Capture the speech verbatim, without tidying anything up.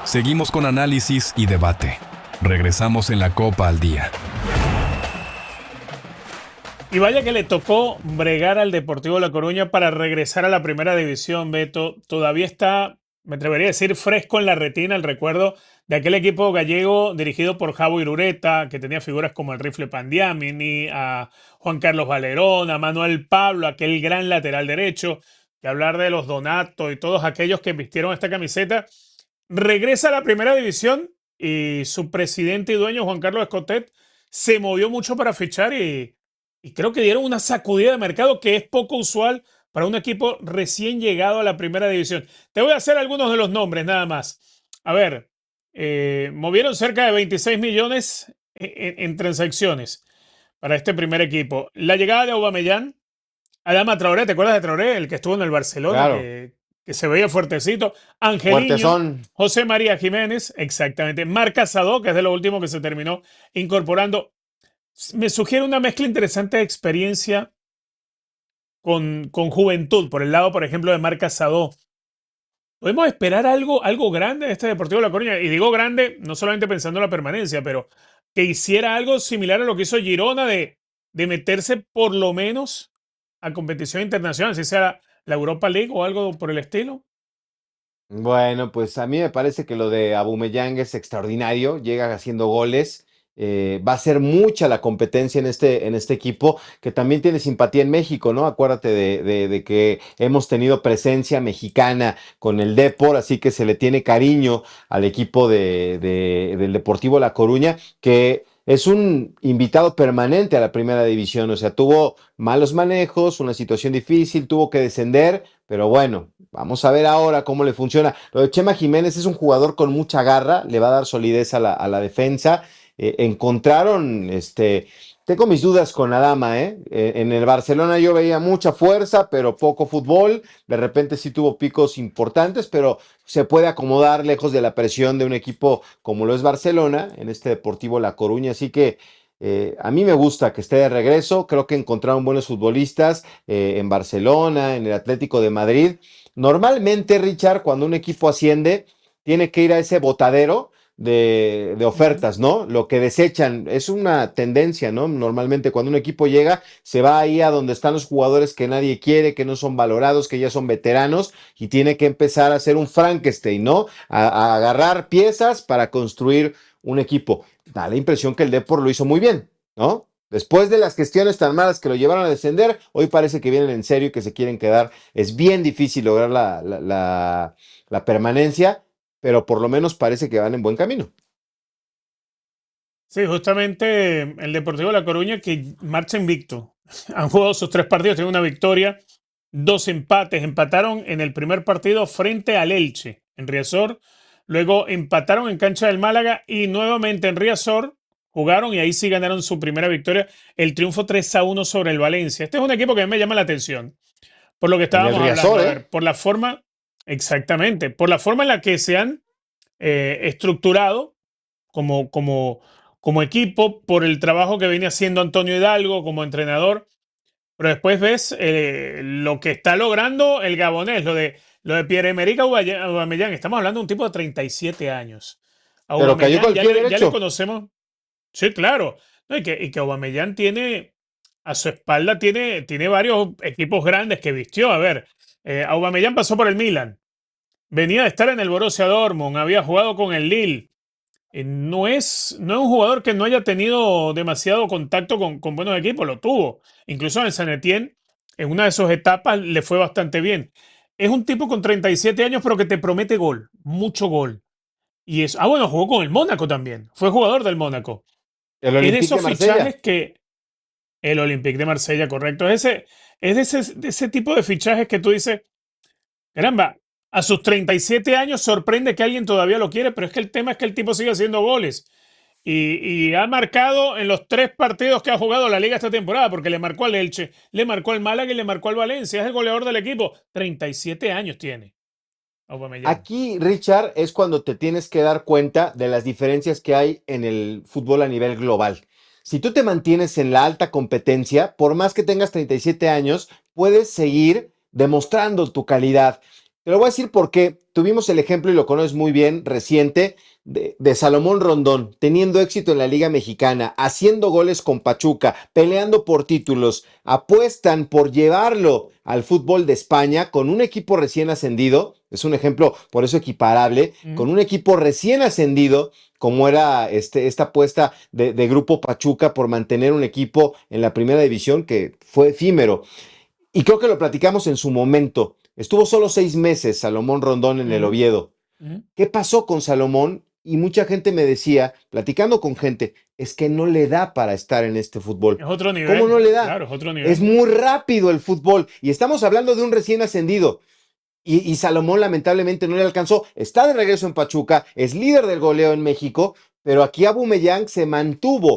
Seguimos con análisis y debate. Regresamos en la Copa al Día. Y vaya que le tocó bregar al Deportivo La Coruña para regresar a la primera división, Beto. Todavía está, me atrevería a decir, fresco en la retina el recuerdo de aquel equipo gallego dirigido por Javo Irureta, que tenía figuras como el Rifle Pandiamini, a Juan Carlos Valerón, a Manuel Pablo, aquel gran lateral derecho, que hablar de los Donato y todos aquellos que vistieron esta camiseta. Regresa a la primera división y su presidente y dueño, Juan Carlos Escotet, se movió mucho para fichar y y creo que dieron una sacudida de mercado que es poco usual para un equipo recién llegado a la primera división. Te voy a hacer algunos de los nombres nada más. A ver, eh, movieron cerca de veintiséis millones en, en transacciones para este primer equipo. La llegada de Aubameyang, Adama Traoré, ¿te acuerdas de Traoré? El que estuvo en el Barcelona, Claro, que, que se veía fuertecito. fuertes Angeliño, son. José María Jiménez, exactamente. Marc Casado, que es de lo último que se terminó incorporando. Me sugiere una mezcla interesante de experiencia con, con juventud, por el lado, por ejemplo, de Marc Casado. ¿Podemos esperar algo, algo grande de este Deportivo de La Coruña? Y digo grande, no solamente pensando en la permanencia, pero que hiciera algo similar a lo que hizo Girona de, de meterse por lo menos a competición internacional, si sea la Europa League o algo por el estilo. Bueno, pues a mí me parece que lo de Aubameyang es extraordinario, llega haciendo goles, eh, va a ser mucha la competencia en este, en este equipo, que también tiene simpatía en México, ¿no? Acuérdate de, de- de que hemos tenido presencia mexicana con el Depor, así que se le tiene cariño al equipo de, de- del Deportivo La Coruña, que es un invitado permanente a la primera división, o sea, tuvo malos manejos, una situación difícil, tuvo que descender, pero bueno. Vamos a ver ahora cómo le funciona. Lo de Chema Jiménez es un jugador con mucha garra, le va a dar solidez a la, a la defensa. Eh, encontraron, este, tengo mis dudas con Adama, ¿eh? Eh, En el Barcelona yo veía mucha fuerza, pero poco fútbol. De repente sí tuvo picos importantes, pero se puede acomodar lejos de la presión de un equipo como lo es Barcelona, en este Deportivo La Coruña. Así que eh, a mí me gusta que esté de regreso. Creo que encontraron buenos futbolistas eh, en Barcelona, en el Atlético de Madrid. Normalmente, Richard, cuando un equipo asciende, tiene que ir a ese botadero de, de Ujú. ofertas, ¿no? Lo que desechan es una tendencia, ¿no? Normalmente cuando un equipo llega, se va ahí a donde están los jugadores que nadie quiere, que no son valorados, que ya son veteranos, y tiene que empezar a hacer un Frankenstein, ¿no? A, a agarrar piezas para construir un equipo. Da la impresión que el Depor lo hizo muy bien, ¿no? Después de las gestiones tan malas que lo llevaron a descender, hoy parece que vienen en serio y que se quieren quedar. Es bien difícil lograr la, la, la, la permanencia, pero por lo menos parece que van en buen camino. Sí, justamente el Deportivo de La Coruña que marcha invicto. Han jugado sus tres partidos, tienen una victoria, dos empates. Empataron en el primer partido frente al Elche, en Riazor. Luego empataron en cancha del Málaga y nuevamente en Riazor jugaron y ahí sí ganaron su primera victoria. El triunfo tres a uno sobre el Valencia. Este es un equipo que a mí me llama la atención. Por lo que En el estábamos hablando, Riazor, a ¿eh? ver, por la forma, exactamente, por la forma en la que se han eh, estructurado como, como, como equipo, por el trabajo que viene haciendo Antonio Hidalgo como entrenador, pero después ves eh, lo que está logrando el gabonés, lo de, lo de Pierre-Emerick Aubameyang. Estamos hablando de un tipo de treinta y siete años. Pero cayó con Aubameyang el ya pie le, ya le derecho. conocemos. Sí, claro. No, y, que, y que Aubameyang tiene, a su espalda tiene, tiene varios equipos grandes que vistió. A ver, eh, Aubameyang pasó por el Milan, venía de estar en el Borussia Dortmund, había jugado con el Lille. Eh, no es, no es un jugador que no haya tenido demasiado contacto con, con buenos equipos, lo tuvo. Incluso en San Etienne, en una de sus etapas, le fue bastante bien. Es un tipo con treinta y siete años, pero que te promete gol, mucho gol. Y es, ah, bueno, jugó con el Mónaco también, fue jugador del Mónaco. El Es de Olympique de esos Marsella. fichajes que el Olympique de Marsella, correcto, es, ese, es de, ese, de ese tipo de fichajes que tú dices, caramba, a sus treinta y siete años sorprende que alguien todavía lo quiere, pero es que el tema es que el tipo sigue haciendo goles. Y, y ha marcado en los tres partidos que ha jugado la liga esta temporada, porque le marcó al Elche, le marcó al Málaga y le marcó al Valencia. Es el goleador del equipo. treinta y siete años tiene Aubameyang. Aquí, Richard, es cuando te tienes que dar cuenta de las diferencias que hay en el fútbol a nivel global. Si tú te mantienes en la alta competencia, por más que tengas treinta y siete años, puedes seguir demostrando tu calidad. Te lo voy a decir porque tuvimos el ejemplo, y lo conoces muy bien, reciente, de, de Salomón Rondón, teniendo éxito en la Liga Mexicana, haciendo goles con Pachuca, peleando por títulos, apuestan por llevarlo al fútbol de España con un equipo recién ascendido, es un ejemplo por eso equiparable, Mm. con un equipo recién ascendido, como era este, esta apuesta de, de Grupo Pachuca por mantener un equipo en la primera división que fue efímero. Y creo que lo platicamos en su momento. Estuvo solo seis meses Salomón Rondón en el Ujú, Oviedo. ujú. ¿Qué pasó con Salomón? Y mucha gente me decía, platicando con gente, es que no le da para estar en este fútbol. Es otro ¿Cómo no nivel, le da? claro, es otro Es nivel. muy rápido el fútbol. Y estamos hablando de un recién ascendido. Y, y Salomón lamentablemente no le alcanzó. Está de regreso en Pachuca, es líder del goleo en México, pero aquí Aubameyang se mantuvo.